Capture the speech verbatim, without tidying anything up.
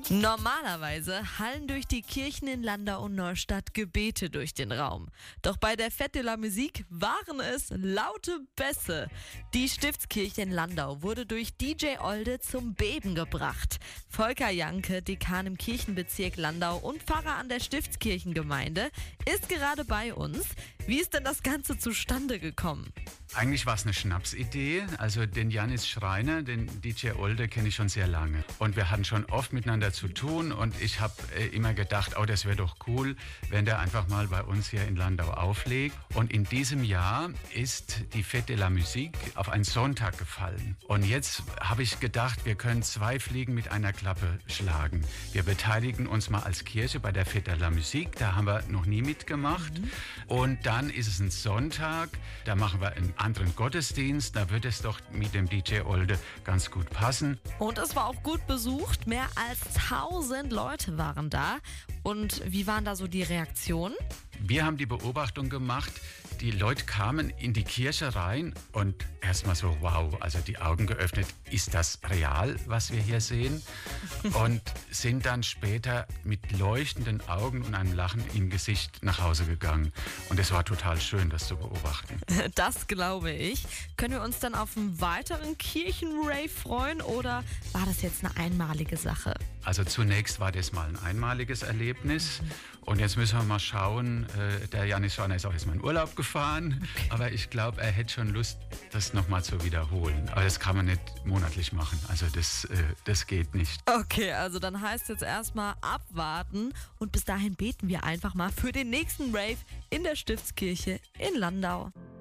Normalerweise hallen durch die Kirchen in Landau und Neustadt Gebete durch den Raum. Doch bei der Fête de la Musique waren es laute Bässe. Die Stiftskirche in Landau wurde durch D J Olde zum Beben gebracht. Volker Janke, Dekan im Kirchenbezirk Landau und Pfarrer an der Stiftskirchengemeinde, ist gerade bei uns. Wie ist denn das Ganze zustande gekommen? Eigentlich war es eine Schnapsidee. Also den Janis Schreiner, den D J Olde, kenne ich schon sehr lange. Und wir hatten schon oft miteinander zu tun. Und ich habe äh, immer gedacht, oh, das wäre doch cool, wenn der einfach mal bei uns hier in Landau auflegt. Und in diesem Jahr ist die Fête de la Musique auf einen Sonntag gefallen. Und jetzt habe ich gedacht, wir können zwei Fliegen mit einer Klappe schlagen. Wir beteiligen uns mal als Kirche bei der Fête de la Musique. Da haben wir noch nie mitgemacht. Mhm. Und dann ist es ein Sonntag. Da machen wir einen anderen Gottesdienst, da wird es doch mit dem D J Olde ganz gut passen. Und es war auch gut besucht, mehr als tausend Leute waren da. Und wie waren da so die Reaktionen? Wir haben die Beobachtung gemacht, die Leute kamen in die Kirche rein und erstmal so, wow, also die Augen geöffnet, ist das real, was wir hier sehen? Und sind dann später mit leuchtenden Augen und einem Lachen im Gesicht nach Hause gegangen. Und es war total schön, das zu beobachten. Das glaube ich. Können wir uns dann auf einen weiteren Kirchenrave freuen oder war das jetzt eine einmalige Sache? Also zunächst war das mal ein einmaliges Erlebnis. Und jetzt müssen wir mal schauen, äh, der Janis Schreiner ist auch jetzt mal in Urlaub gefahren. Okay. Aber ich glaube, er hätte schon Lust, das nochmal zu wiederholen. Aber das kann man nicht monatlich machen. Also das, äh, das geht nicht. Okay, also dann heißt jetzt erstmal abwarten. Und bis dahin beten wir einfach mal für den nächsten Rave in der Stiftskirche in Landau.